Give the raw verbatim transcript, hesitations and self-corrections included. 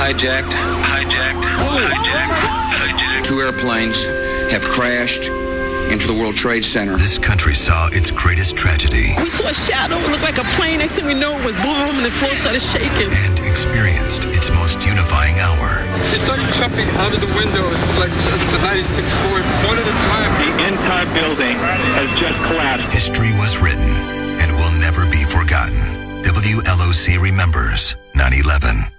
hijacked. Hijacked. Hijacked. Hijacked. Two airplanes have crashed into the World Trade Center. This country saw its greatest tragedy. We saw a shadow. It looked like a plane. Next thing we know, it was boom, and the floor started shaking. And experienced its most unifying hour. They started jumping out of the window like the ninety-sixth floor, one at a time. The entire building has just collapsed. History was written and will never be forgotten. W L O C remembers nine eleven.